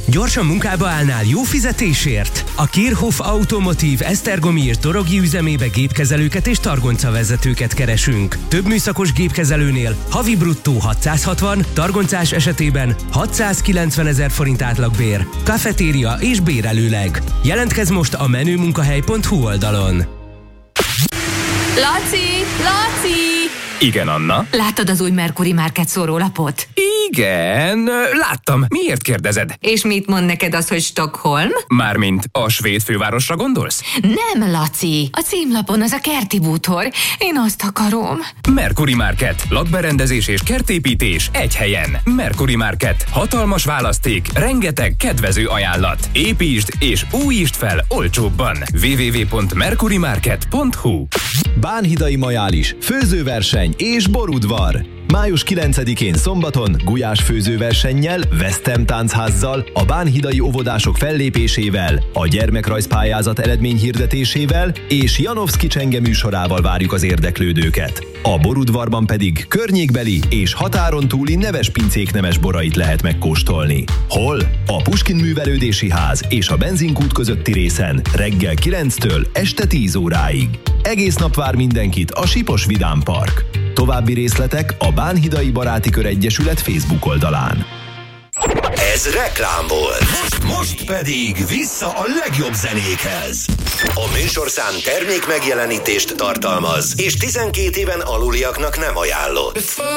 Gyorsan munkába állnál jó fizetésért? A Kirchhoff Automotív Esztergomi Torogi üzemébe gépkezelőket és targoncavezetőket keresünk. Több műszakos gépkezelőnél havi bruttó 660, targoncás esetében 690 000 forint átlagbér, kafetéria és bérelőleg. Jelentkezz most a menőmunkahely.hu oldalon. Laci! Igen, Anna? Láttad az új Mercury Market szórólapot? Igen, láttam. Miért kérdezed? És mit mond neked az, hogy Stockholm? Mármint a svéd fővárosra gondolsz? Nem, Laci. A címlapon az a kerti bútor. Én azt akarom. Mercury Market. Lakberendezés és kertépítés egy helyen. Mercury Market. Hatalmas választék, rengeteg kedvező ajánlat. Építsd és újítsd fel olcsóbban. www.mercurymarket.hu. Bánhidai Majális, főzőverseny és borudvar. Május 9-én szombaton gulyás főzőversennyel, Westem táncházzal, a bánhidai óvodások fellépésével, a gyermekrajzpályázat eredményhirdetésével és Janowski Csenge műsorával várjuk az érdeklődőket. A borudvarban pedig környékbeli és határon túli neves pincék nemes borait lehet megkóstolni. Hol? A Puskin Művelődési Ház és a benzinkút közötti részen reggel 9-től este 10 óráig. Egész nap vár mindenkit a Sipos Vidám Park. További részletek a Bánhidai Baráti Kör Egyesület Facebook oldalán. Ez reklám volt. Most pedig vissza a legjobb zenékhez. A műsorszám termék megjelenítést tartalmaz, és 12 éven aluliaknak nem ajánlott.